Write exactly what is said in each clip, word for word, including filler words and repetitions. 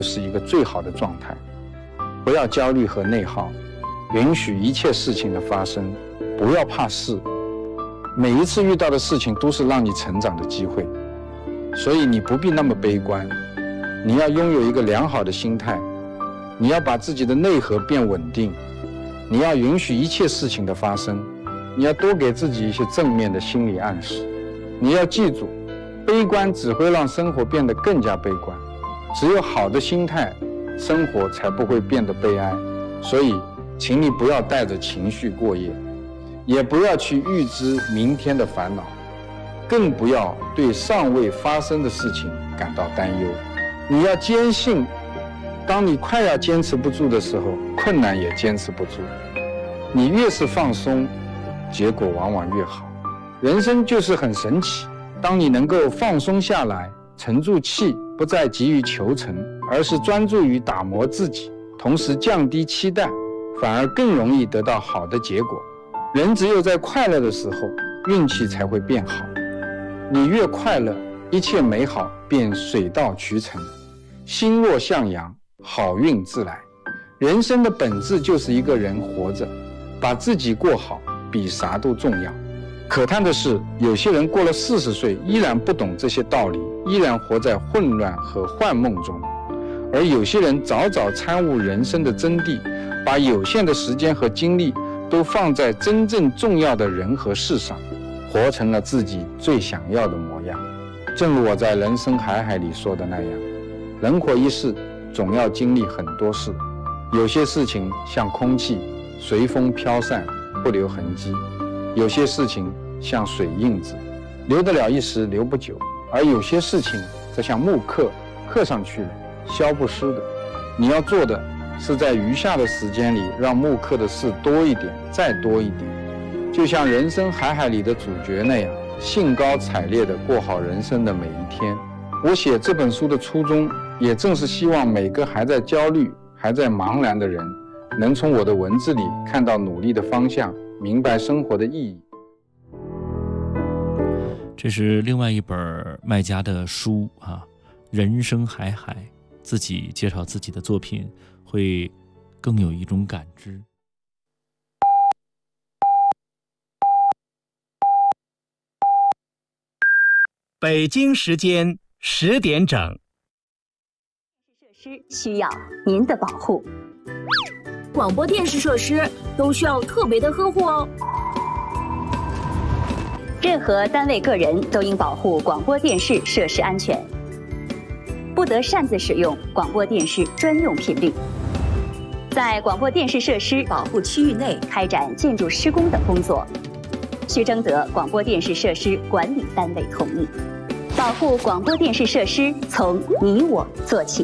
是一个最好的状态。不要焦虑和内耗，允许一切事情的发生，不要怕事。每一次遇到的事情都是让你成长的机会，所以你不必那么悲观。你要拥有一个良好的心态，你要把自己的内核变稳定，你要允许一切事情的发生，你要多给自己一些正面的心理暗示。你要记住，悲观只会让生活变得更加悲观，只有好的心态，生活才不会变得悲哀。所以请你不要带着情绪过夜，也不要去预知明天的烦恼，更不要对尚未发生的事情感到担忧。你要坚信，当你快要坚持不住的时候，困难也坚持不住。你越是放松，结果往往越好。人生就是很神奇，当你能够放松下来，沉住气，不再急于求成，而是专注于打磨自己，同时降低期待，反而更容易得到好的结果。人只有在快乐的时候，运气才会变好。你越快乐，一切美好便水到渠成。心若向阳，好运自来。人生的本质就是一个人活着，把自己过好比啥都重要。可叹的是，有些人过了四十岁依然不懂这些道理，依然活在混乱和幻梦中。而有些人早早参悟人生的真谛，把有限的时间和精力都放在真正重要的人和事上，活成了自己最想要的模样。正如我在人生海海里说的那样，人活一世，总要经历很多事，有些事情像空气，随风飘散，不留痕迹；有些事情像水印子，留得了一时，留不久；而有些事情则像木刻，刻上去了，消不失的。你要做的是在余下的时间里，让木刻的事多一点，再多一点，就像人生海海里的主角那样，兴高采烈地过好人生的每一天。我写这本书的初衷，也正是希望每个还在焦虑、还在茫然的人，能从我的文字里看到努力的方向，明白生活的意义。 这是另外一本麦家的书啊，人生海海，自己介绍自己的作品，会更有一种感知。 北京时间十点整。 设施需要您的保护， 广播电视设施都需要特别的呵护哦。 任何单位个人都应保护广播电视设施安全，不得擅自使用广播电视专用频率。在广播电视设施保护区域内开展建筑施工等工作，需征得广播电视设施管理单位同意。保护广播电视设施，从你我做起。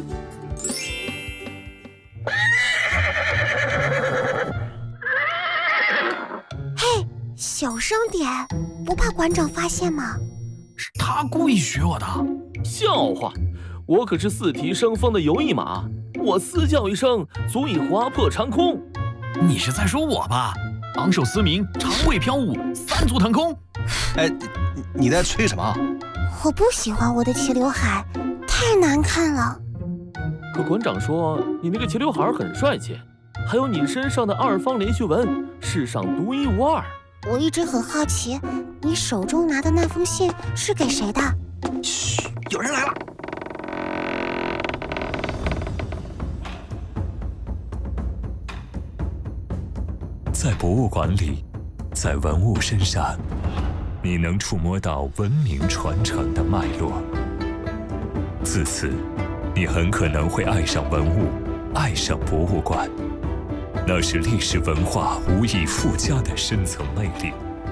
嘿，小声点，不怕馆长发现吗？ 是他故意学我的。 笑话，我可是四蹄生风的游艺马，我嘶叫一声足以划破长空。 你是在说我吧？昂首嘶鸣，长尾飘舞，三足腾空。 哎，你在吹什么？ 我不喜欢我的齐刘海，太难看了。 可馆长说你那个齐刘海很帅气，还有你身上的二方连续纹，世上独一无二。 我一直很好奇，你手中拿的那封信是给谁的？ 嘘，有人来了。 在博物馆里，在文物身上，你能触摸到文明传承的脉络。自此，你很可能会爱上文物，爱上博物馆。那是历史文化无以复加的深层魅力。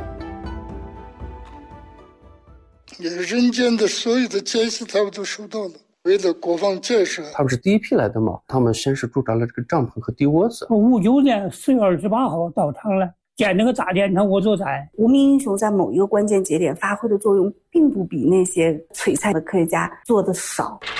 人间的所有的艰辛他们都受到了。为了国防建设， 他们是第一批来的嘛，他们先是驻扎了这个帐篷和地窝子。 五九年四月二十八号到场了，建那个炸电厂我就在。 无名英雄在某一个关键节点发挥的作用，并不比那些璀璨的科学家做的少。